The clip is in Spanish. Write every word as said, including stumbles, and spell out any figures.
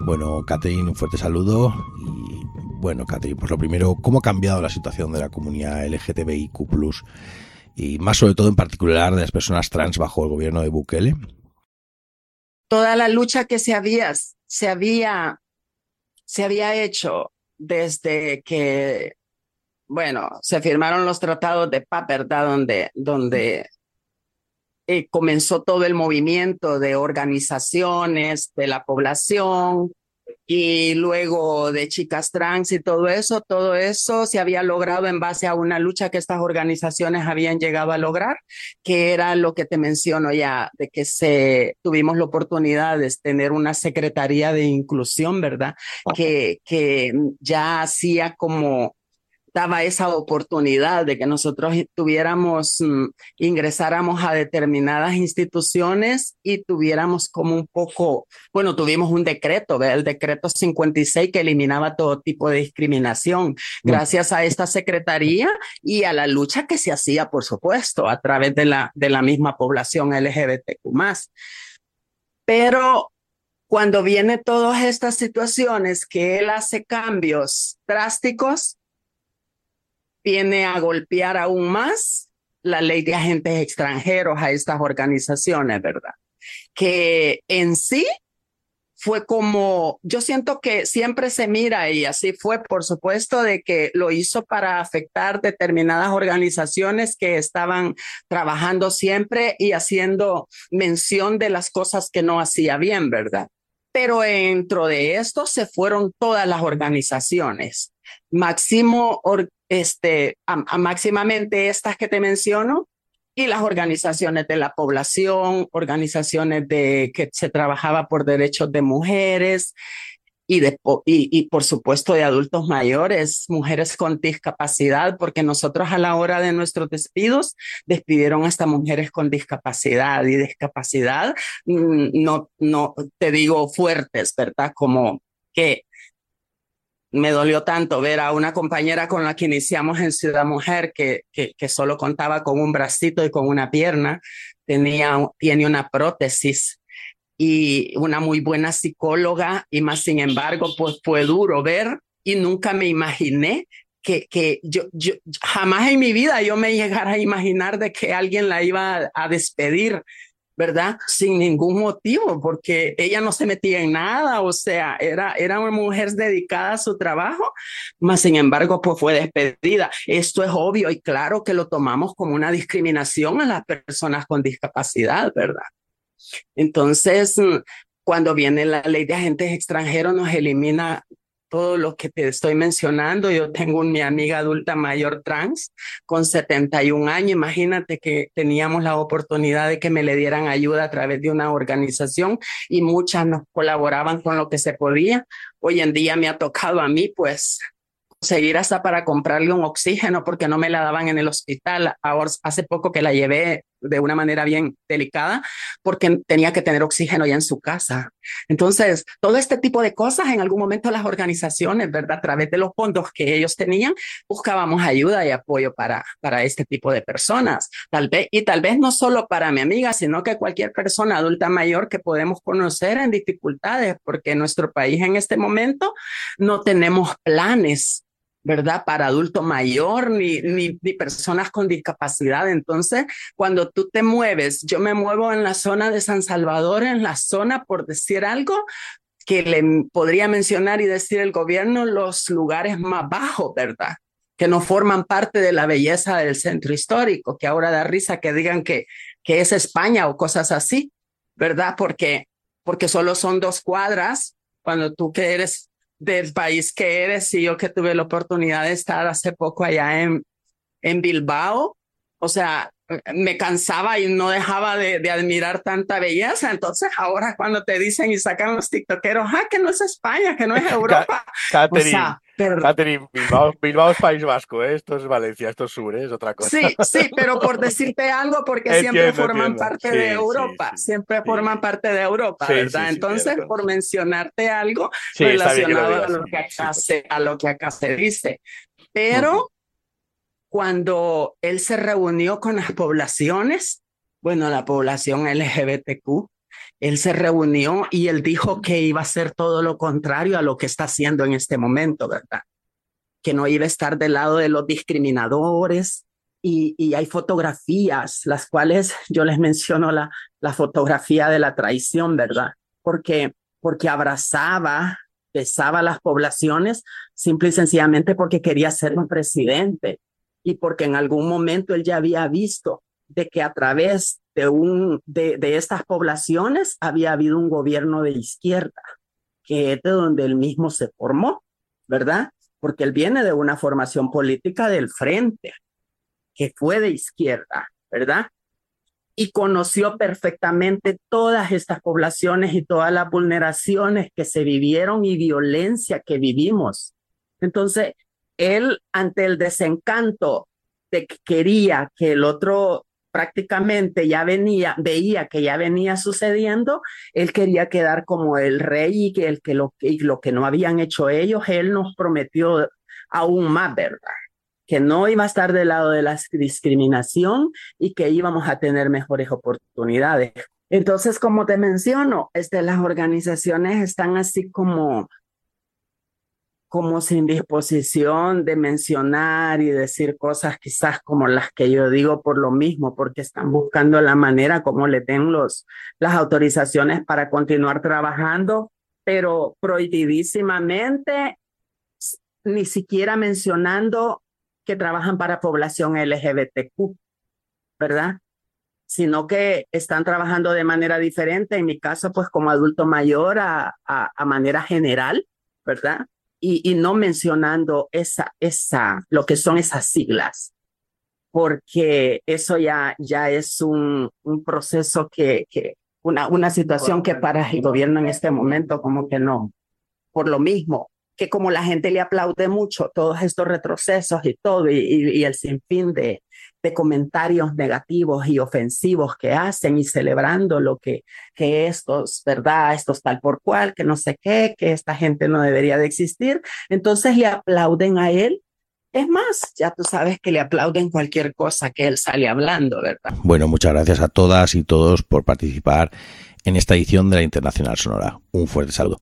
Bueno, Catherine, un fuerte saludo. Y bueno, Catherine, pues lo primero, ¿cómo ha cambiado la situación de la comunidad L G T B I Q plus, y más sobre todo en particular de las personas trans bajo el gobierno de Bukele? Toda la lucha que se había, se había, se había hecho desde que, bueno, se firmaron los tratados de paz, ¿verdad? Donde, donde eh, comenzó todo el movimiento de organizaciones de la población y luego de chicas trans y todo eso, todo eso se había logrado en base a una lucha que estas organizaciones habían llegado a lograr, que era lo que te menciono ya, de que se tuvimos la oportunidad de tener una secretaría de inclusión, ¿verdad? Que, que ya hacía como daba esa oportunidad de que nosotros tuviéramos, mm, ingresáramos a determinadas instituciones y tuviéramos como un poco, bueno, tuvimos un decreto, ¿ve? El decreto cincuenta y seis que eliminaba todo tipo de discriminación, gracias a esta secretaría y a la lucha que se hacía, por supuesto, a través de la, de la misma población L G B T Q más. Pero cuando viene todas estas situaciones que él hace cambios drásticos, viene a golpear aún más la ley de agentes extranjeros a estas organizaciones, ¿verdad? Que en sí fue como, yo siento que siempre se mira y así fue, por supuesto, de que lo hizo para afectar determinadas organizaciones que estaban trabajando siempre y haciendo mención de las cosas que no hacía bien, ¿verdad? Pero dentro de esto se fueron todas las organizaciones. Máximo, or, este, a, a máximamente estas que te menciono, y las organizaciones de la población, organizaciones de que se trabajaba por derechos de mujeres y, de, y, y por supuesto de adultos mayores, mujeres con discapacidad, porque nosotros a la hora de nuestros despidos despidieron hasta mujeres con discapacidad y discapacidad, no, no te digo fuertes, ¿verdad? Como que me dolió tanto ver a una compañera con la que iniciamos en Ciudad Mujer que, que, que solo contaba con un bracito y con una pierna, tenía, tiene una prótesis y una muy buena psicóloga y más sin embargo pues fue duro ver y nunca me imaginé que, que yo, yo jamás en mi vida yo me llegara a imaginar de que alguien la iba a, a despedir, ¿verdad? Sin ningún motivo, porque ella no se metía en nada, o sea, era, era una mujer dedicada a su trabajo, mas sin embargo, pues fue despedida. Esto es obvio y claro que lo tomamos como una discriminación a las personas con discapacidad, ¿verdad? Entonces, cuando viene la ley de agentes extranjeros, nos elimina todo lo que te estoy mencionando. Yo tengo una, mi amiga adulta mayor trans con setenta y un años. Imagínate que teníamos la oportunidad de que me le dieran ayuda a través de una organización y muchas nos colaboraban con lo que se podía. Hoy en día me ha tocado a mí, pues, conseguir hasta para comprarle un oxígeno porque no me la daban en el hospital. Ahora, hace poco que la llevé de una manera bien delicada porque tenía que tener oxígeno ya en su casa. Entonces, todo este tipo de cosas, en algún momento las organizaciones, ¿verdad? A través de los fondos que ellos tenían, buscábamos ayuda y apoyo para, para este tipo de personas. Tal vez, y tal vez no solo para mi amiga, sino que cualquier persona adulta mayor que podemos conocer en dificultades, porque en nuestro país en este momento no tenemos planes, ¿verdad? Para adulto mayor ni, ni, ni personas con discapacidad. Entonces, cuando tú te mueves, yo me muevo en la zona de San Salvador, en la zona, por decir algo, que le podría mencionar y decir el gobierno los lugares más bajos, ¿verdad? Que no forman parte de la belleza del centro histórico, que ahora da risa que digan que, que es España o cosas así, ¿verdad? Porque, porque solo son dos cuadras, cuando tú que eres del país que eres y yo que tuve la oportunidad de estar hace poco allá en, en Bilbao, o sea, me cansaba y no dejaba de, de admirar tanta belleza. Entonces ahora cuando te dicen y sacan los tiktokeros, ah, que no es España, que no es Ca- Europa, o Catherine, sea, pero Catherine, Bilbao, Bilbao es País Vasco, ¿eh? Esto es Valencia, esto es sur, ¿eh? Es otra cosa. sí, sí, pero por decirte algo, porque siempre Entiendo, forman entiendo. parte de Sí, sí, Europa, sí. siempre forman Sí, parte de Europa, sí, sí, ¿verdad? sí, tienes Entonces, razón. por mencionarte algo Sí, está bien que lo relacionado a digas, lo sí, que sí, acá pues. se, a lo que acá se dice. Ujú. Pero cuando él se reunió con las poblaciones, bueno, la población L G B T Q, él se reunió y él dijo que iba a hacer todo lo contrario a lo que está haciendo en este momento, ¿verdad? Que no iba a estar del lado de los discriminadores. Y, y hay fotografías, las cuales yo les menciono la, la fotografía de la traición, ¿verdad? Porque, porque abrazaba, besaba a las poblaciones, simple y sencillamente porque quería ser un presidente y porque en algún momento él ya había visto de que a través de, un, de, de estas poblaciones había habido un gobierno de izquierda, que es de donde él mismo se formó, ¿verdad? Porque él viene de una formación política del Frente, que fue de izquierda, ¿verdad? Y conoció perfectamente todas estas poblaciones y todas las vulneraciones que se vivieron y violencia que vivimos. Entonces, él, ante el desencanto de que quería que el otro prácticamente ya venía, veía que ya venía sucediendo, él quería quedar como el rey y que, el que lo, y lo que no habían hecho ellos, él nos prometió aún más, ¿verdad? Que no iba a estar del lado de la discriminación y que íbamos a tener mejores oportunidades. Entonces, como te menciono, este, las organizaciones están así como, como sin disposición de mencionar y decir cosas quizás como las que yo digo por lo mismo, porque están buscando la manera como le den los, las autorizaciones para continuar trabajando, pero prohibidísimamente, ni siquiera mencionando que trabajan para población L G B T Q, ¿verdad? Sino que están trabajando de manera diferente, en mi caso, pues como adulto mayor a, a, a manera general, ¿verdad? Y, y no mencionando esa, esa, lo que son esas siglas, porque eso ya, ya es un, un proceso que, que una, una situación que para el gobierno en este momento como que no, por lo mismo, que como la gente le aplaude mucho todos estos retrocesos y todo, y, y, y el sinfín de, de comentarios negativos y ofensivos que hacen y celebrando lo que, que estos, ¿verdad? Estos tal por cual, que no sé qué, que esta gente no debería de existir. Entonces le aplauden a él. Es más, ya tú sabes que le aplauden cualquier cosa que él sale hablando, ¿verdad? Bueno, muchas gracias a todas y todos por participar en esta edición de la Internacional Sonora. Un fuerte saludo.